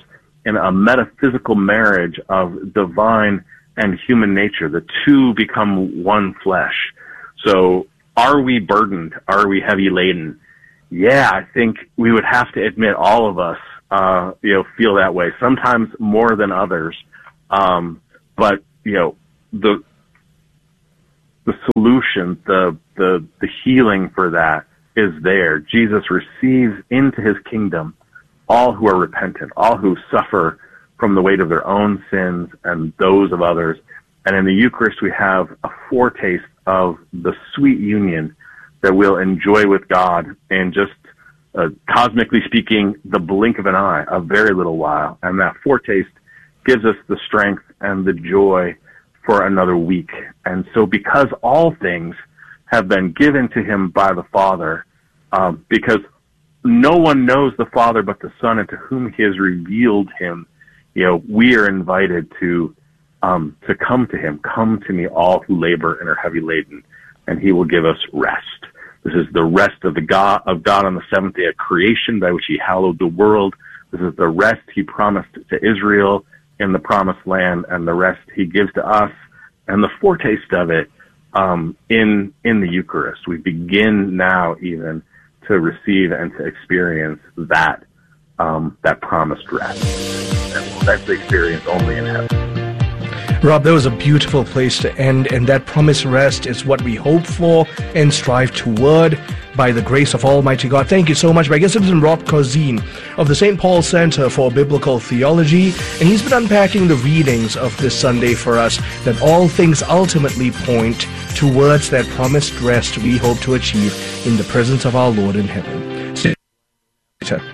in a metaphysical marriage of divine and human nature. The two become one flesh. So are we burdened? Are we heavy laden? Yeah, I think we would have to admit all of us, uh, you know, feel that way, sometimes more than others. Um, but, you know, the, the solution, the, the, the healing for that is there. Jesus receives into his kingdom all who are repentant, all who suffer from the weight of their own sins and those of others. And in the Eucharist, we have a foretaste of the sweet union that we'll enjoy with God in just, uh, cosmically speaking, the blink of an eye, a very little while. And that foretaste gives us the strength and the joy for another week. And so because all things have been given to him by the Father, um, because no one knows the Father but the Son, and to whom he has revealed him, you know, we are invited to um, to come to him. Come to me, all who labor and are heavy laden, and he will give us rest. This is the rest of the God of God on the seventh day of creation, by which he hallowed the world. This is the rest he promised to Israel in the promised land, and the rest he gives to us, and the foretaste of it um, in in the Eucharist. We begin now even to receive and to experience that um, that promised rest. And that's the experience only in heaven. Rob, that was a beautiful place to end, and that promised rest is what we hope for and strive toward by the grace of Almighty God. Thank you so much. My guest has been Rob Corzine of the Saint Paul Center for Biblical Theology, and he's been unpacking the readings of this Sunday for us, that all things ultimately point towards that promised rest we hope to achieve in the presence of our Lord in heaven. See you later.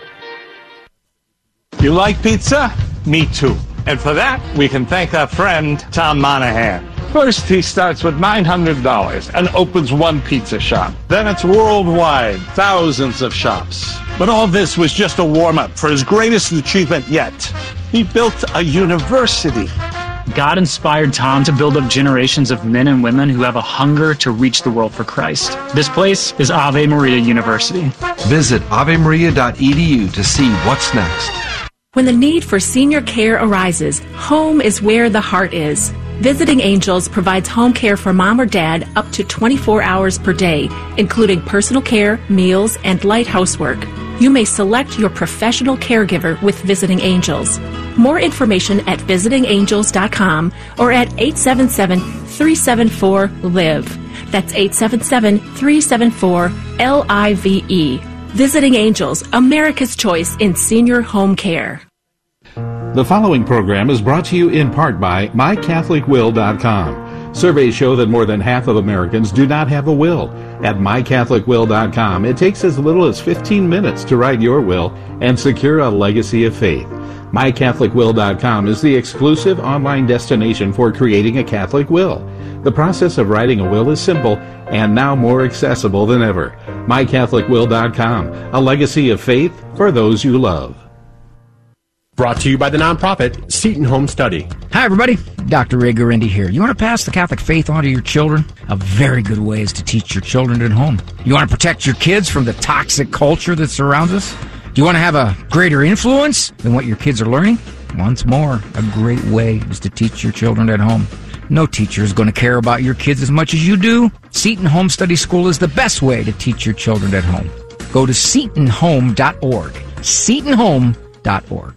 You like pizza? Me too. And for that, we can thank our friend, Tom Monahan. First, he starts with nine hundred dollars and opens one pizza shop. Then it's worldwide, thousands of shops. But all this was just a warm-up for his greatest achievement yet. He built a university. God inspired Tom to build up generations of men and women who have a hunger to reach the world for Christ. This place is Ave Maria University. Visit ave maria dot e d u to see what's next. When the need for senior care arises, home is where the heart is. Visiting Angels provides home care for mom or dad up to twenty-four hours per day, including personal care, meals, and light housework. You may select your professional caregiver with Visiting Angels. More information at visiting angels dot com or at eight seven seven, three seven four, L I V E. That's eight seven seven, three seven four, L I V E. Visiting Angels, America's choice in senior home care. The following program is brought to you in part by my catholic will dot com. Surveys show that more than half of Americans do not have a will. At my catholic will dot com, it takes as little as fifteen minutes to write your will and secure a legacy of faith. my catholic will dot com is the exclusive online destination for creating a Catholic will. The process of writing a will is simple and now more accessible than ever. my catholic will dot com, a legacy of faith for those you love. Brought to you by the nonprofit Seton Home Study. Hi, everybody. Doctor Ray Guarendi here. You want to pass the Catholic faith on to your children? A very good way is to teach your children at home. You want to protect your kids from the toxic culture that surrounds us? Do you want to have a greater influence than what your kids are learning? Once more, a great way is to teach your children at home. No teacher is going to care about your kids as much as you do. Seton Home Study School is the best way to teach your children at home. Go to seton home dot org. seton home dot org.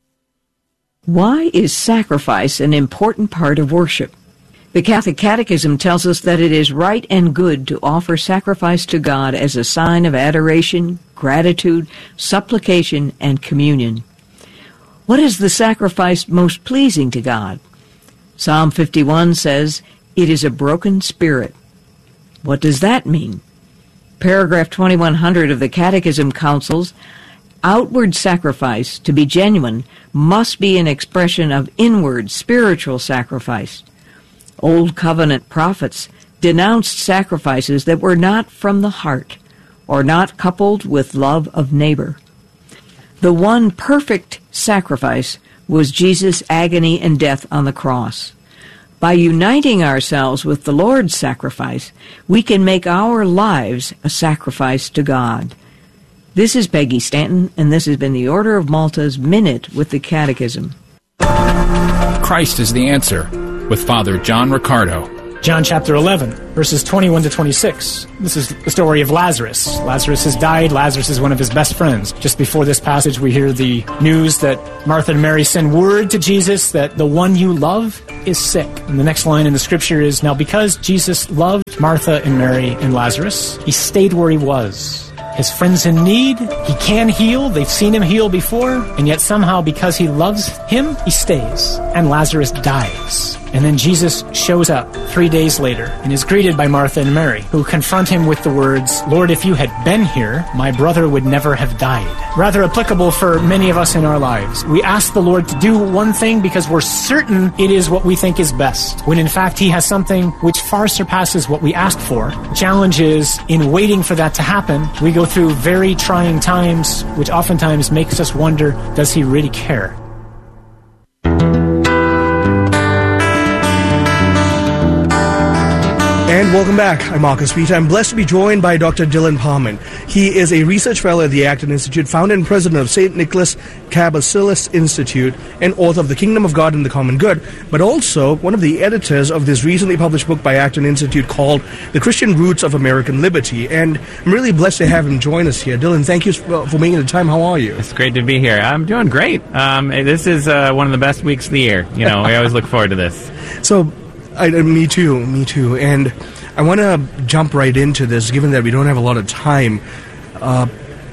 Why is sacrifice an important part of worship? The Catholic Catechism tells us that it is right and good to offer sacrifice to God as a sign of adoration, gratitude, supplication, and communion. What is the sacrifice most pleasing to God? Psalm fifty-one says, "It is a broken spirit." What does that mean? Paragraph twenty-one hundred of the Catechism counsels, outward sacrifice, to be genuine, must be an expression of inward spiritual sacrifice. Old Covenant prophets denounced sacrifices that were not from the heart or not coupled with love of neighbor. The one perfect sacrifice was Jesus' agony and death on the cross. By uniting ourselves with the Lord's sacrifice, we can make our lives a sacrifice to God. This is Peggy Stanton, and this has been the Order of Malta's Minute with the Catechism. Christ is the Answer, with Father John Riccardo. John chapter eleven, verses twenty-one to twenty-six. This is the story of Lazarus. Lazarus has died. Lazarus is one of his best friends. Just before this passage, we hear the news that Martha and Mary send word to Jesus that the one you love is sick. And the next line in the scripture is, now because Jesus loved Martha and Mary and Lazarus, he stayed where he was. His friend's in need. He can heal. They've seen him heal before. And yet somehow, because he loves him, he stays. And Lazarus dies. And then Jesus shows up three days later and is greeted by Martha and Mary, who confront him with the words, Lord, if you had been here, my brother would never have died. Rather applicable for many of us in our lives. We ask the Lord to do one thing because we're certain it is what we think is best, when in fact he has something which far surpasses what we asked for. The challenge is, in waiting for that to happen, we go through very trying times, which oftentimes makes us wonder, does he really care? And welcome back. I'm Marcus Peter. I'm blessed to be joined by Doctor Dylan Parman. He is a research fellow at the Acton Institute, founder and president of Saint Nicholas Cabasilas Institute, and author of The Kingdom of God and the Common Good, but also one of the editors of this recently published book by Acton Institute called The Christian Roots of American Liberty. And I'm really blessed to have him join us here. Dylan, thank you for making the time. How are you? It's great to be here. I'm doing great. Um, this is uh, one of the best weeks of the year. You know, we always look forward to this. So, I, me too, me too. And I want to jump right into this, given that we don't have a lot of time. Uh,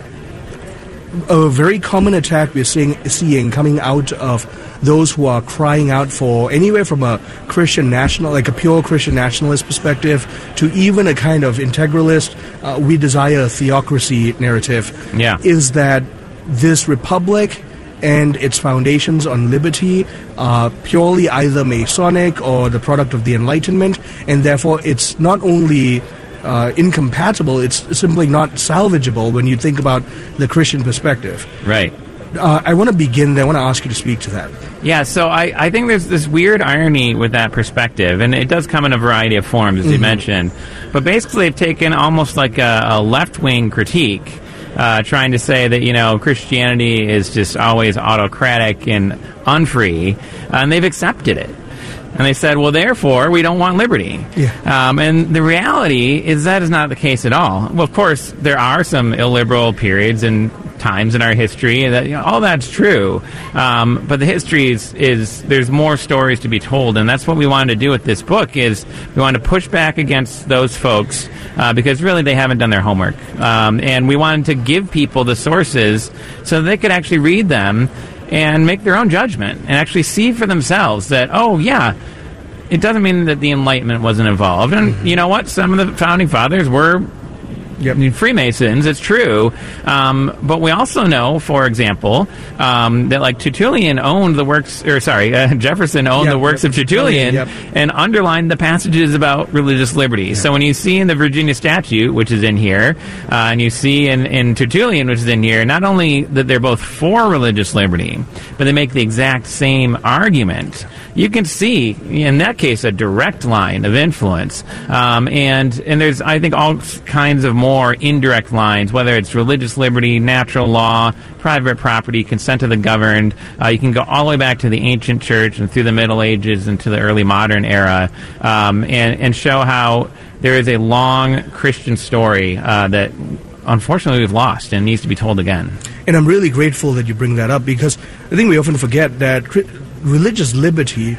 a very common attack we're seeing, seeing coming out of those who are crying out for anywhere from a Christian national, like a pure Christian nationalist perspective, to even a kind of integralist, uh, we desire theocracy narrative, yeah. is that this republic and its foundations on liberty are purely either Masonic or the product of the Enlightenment, and therefore it's not only uh, incompatible, it's simply not salvageable when you think about the Christian perspective. Right. Uh, I want to begin there. I want to ask you to speak to that. Yeah, so I, I think there's this weird irony with that perspective, and it does come in a variety of forms, as mm-hmm. you mentioned. But basically they've taken almost like a, a left-wing critique, Uh, trying to say that, you know, Christianity is just always autocratic and unfree, uh, and they've accepted it. And they said, well, therefore, we don't want liberty. Yeah. Um, and the reality is that is not the case at all. Well, of course, there are some illiberal periods and times in our history, and that, you know, all that's true. Um, but the history is, is, there's more stories to be told, and that's what we wanted to do with this book, is we wanted to push back against those folks, uh, because really they haven't done their homework. Um, and we wanted to give people the sources so that they could actually read them and make their own judgment and actually see for themselves that, oh, yeah, it doesn't mean that the Enlightenment wasn't involved. And mm-hmm. you know what? Some of the Founding Fathers were Yep. Freemasons, it's true. Um, but we also know, for example, um, that like Tertullian owned the works, or sorry, uh, Jefferson owned yep, the works yep, of Tertullian yep. and underlined the passages about religious liberty. Yep. So when you see in the Virginia Statute, which is in here, uh, and you see in, in Tertullian, which is in here, not only that they're both for religious liberty, but they make the exact same argument. You can see, in that case, a direct line of influence. Um, and, and there's, I think, all kinds of more indirect lines, whether it's religious liberty, natural law, private property, consent of the governed. Uh, you can go all the way back to the ancient church and through the Middle Ages and to the early modern era, um, and, and show how there is a long Christian story uh, that unfortunately we've lost and needs to be told again. And I'm really grateful that you bring that up, because I think we often forget that religious liberty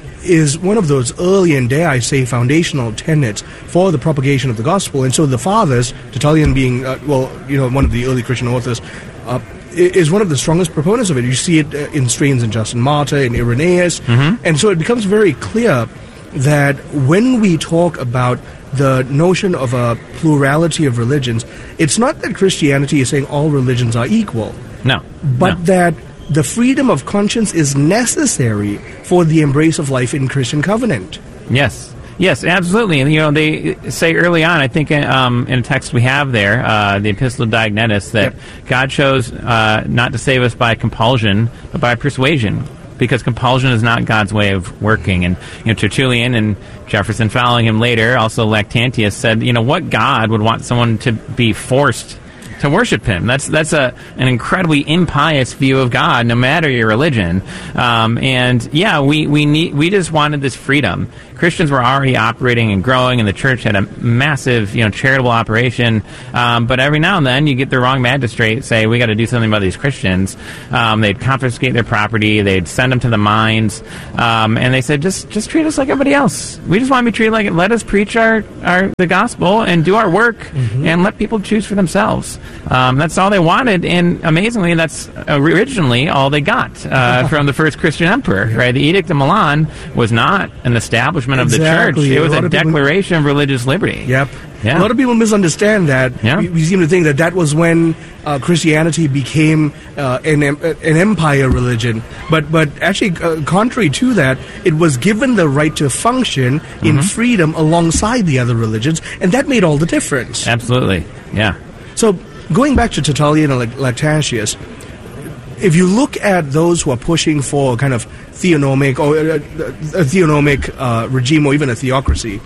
is one of those early and, dare I say, foundational tenets for the propagation of the gospel. And so the fathers, Tertullian being, uh, well, you know, one of the early Christian authors, uh, is one of the strongest proponents of it. You see it in strains in Justin Martyr, in Irenaeus. Mm-hmm. And so it becomes very clear that when we talk about the notion of a plurality of religions, it's not that Christianity is saying all religions are equal. No. But no. that the freedom of conscience is necessary for the embrace of life in Christian covenant. Yes. Yes, absolutely. And, you know, they say early on, I think um, in a text we have there, uh, the Epistle of Diognetus, that yep. God chose uh, not to save us by compulsion, but by persuasion, because compulsion is not God's way of working. And, you know, Tertullian and Jefferson following him later, also Lactantius, said, you know, what God would want someone to be forced to worship him. That's that's a an incredibly impious view of God, no matter your religion. Um, and yeah, we we need we just wanted this freedom. Christians were already operating and growing, and the church had a massive, you know, charitable operation. Um, but every now and then, you get the wrong magistrate say, "We got to do something about these Christians." Um, they'd confiscate their property, they'd send them to the mines, um, and they said, "Just just treat us like everybody else. We just want to be treated like it. Let us preach our, our the gospel and do our work, mm-hmm. and let people choose for themselves." Um, that's all they wanted, and amazingly, that's originally all they got uh, from the first Christian emperor. Right, the Edict of Milan was not an establishment of exactly. the church; it was a, a declaration people, of religious liberty. Yep. Yeah. A lot of people misunderstand that. Yeah. We, we seem to think that that was when uh, Christianity became uh, an an empire religion, but but actually, uh, contrary to that, it was given the right to function mm-hmm. in freedom alongside the other religions, and that made all the difference. Absolutely, yeah. So, going back to Tertullian and Lactantius, if you look at those who are pushing for kind of theonomic or uh, a theonomic uh, regime or even a theocracy,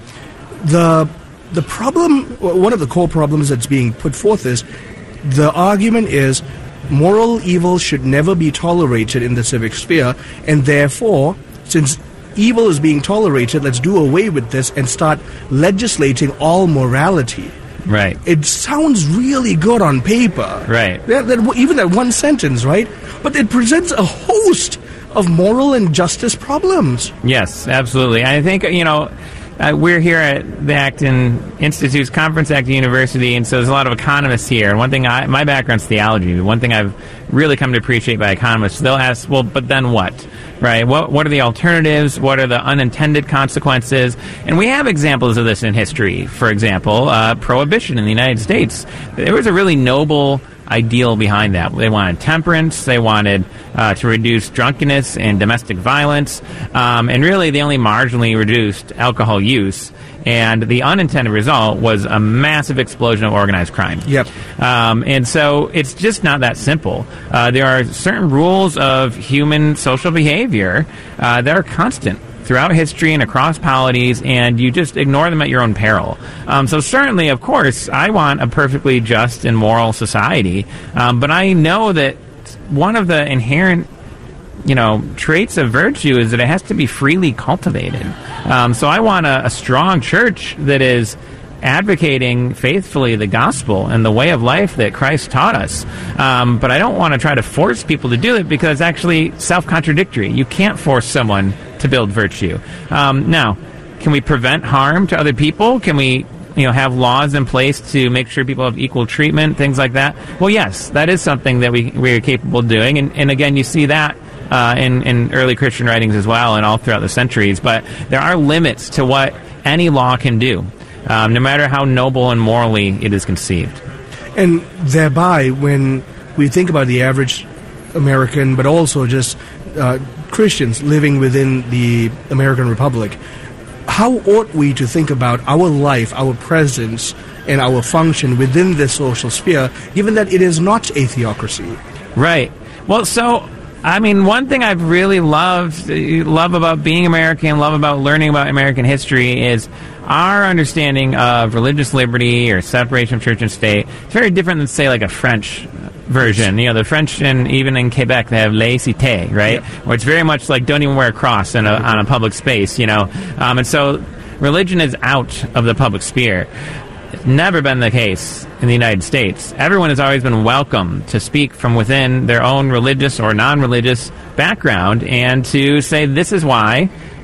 the the problem, one of the core problems that's being put forth is the argument is moral evil should never be tolerated in the civic sphere, and therefore, since evil is being tolerated, let's do away with this and start legislating all morality. Right. It sounds really good on paper. Right. That, that, even that one sentence, right? But it presents a host of moral and justice problems. Yes, absolutely. I think, you know, uh, we're here at the Acton Institute's Conference Acton University, and so there's a lot of economists here. And one thing, I, my background's theology. One thing I've really come to appreciate by economists, they'll ask, well, but then what? Right? What what are the alternatives? What are the unintended consequences? And we have examples of this in history. For example, uh, prohibition in the United States. There was a really noble ideal behind that. They wanted temperance. They wanted uh, to reduce drunkenness and domestic violence. Um, and really, they only marginally reduced alcohol use. And the unintended result was a massive explosion of organized crime. Yep. Um, and so it's just not that simple. Uh, there are certain rules of human social behavior uh, that are constant throughout history and across polities, and you just ignore them at your own peril. Um, so certainly, of course, I want a perfectly just and moral society, um, but I know that one of the inherent you know, traits of virtue is that it has to be freely cultivated. Um, so I want a, a strong church that is advocating faithfully the gospel and the way of life that Christ taught us. Um, but I don't want to try to force people to do it because it's actually self-contradictory. You can't force someone to build virtue. Um, now, can we prevent harm to other people? Can we you know, have laws in place to make sure people have equal treatment, things like that? Well, yes, that is something that we, we are capable of doing. And, and again, you see that Uh, in, in early Christian writings as well and all throughout the centuries. But there are limits to what any law can do, um, no matter how noble and morally it is conceived. And thereby, when we think about the average American, but also just uh, Christians living within the American Republic, how ought we to think about our life, our presence, and our function within this social sphere, given that it is not a theocracy? Right. Well, so I mean, one thing I've really loved, love about being American, love about learning about American history is our understanding of religious liberty or separation of church and state. It's very different than, say, like a French version. You know, the French, and even in Quebec, they have laïcité, right? Yep. Where it's very much like don't even wear a cross in a, on a public space, you know. Um, and so religion is out of the public sphere. It's never been the case in the United States. Everyone has always been welcome to speak from within their own religious or non-religious background and to say this is why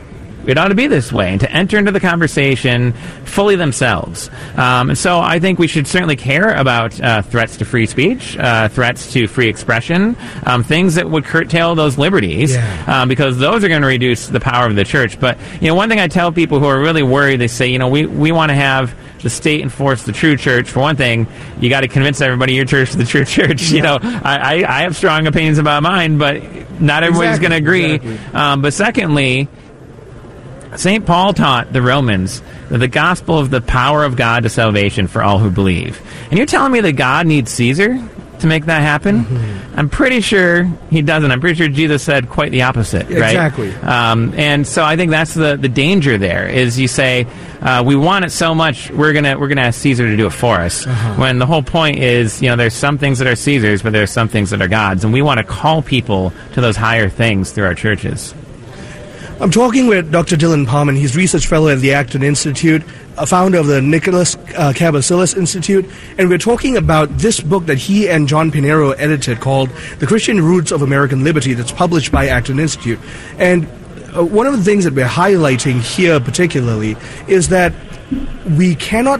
it ought to be this way, and to enter into the conversation fully themselves. Um, and so I think we should certainly care about uh, threats to free speech, uh, threats to free expression, um, things that would curtail those liberties, yeah. um, because those are going to reduce the power of the church. But, you know, one thing I tell people who are really worried, they say, you know, we, we want to have the state enforce the true church. For one thing, you got to convince everybody your church is the true church. Yeah. You know, I, I, I have strong opinions about mine, but not everybody's exactly. going to agree. Exactly. Um, but secondly, Saint Paul taught the Romans that the gospel of the power of God to salvation for all who believe. And you're telling me that God needs Caesar? to make that happen? Mm-hmm. I'm pretty sure he doesn't. I'm pretty sure Jesus said quite the opposite, right? Exactly. Um, and so I think that's the, the danger there, is you say, uh, we want it so much, we're gonna we're gonna ask Caesar to do it for us. Uh-huh. When the whole point is, you know, there's some things that are Caesar's, but there's some things that are God's, and we want to call people to those higher things through our churches. I'm talking with Doctor Dylan Parman. He's research fellow at the Acton Institute, a founder of the Nicholas uh, Cabasilas Institute, and we're talking about this book that he and John Pinero edited called The Christian Roots of American Liberty, that's published by Acton Institute. And uh, one of the things that we're highlighting here particularly is that we cannot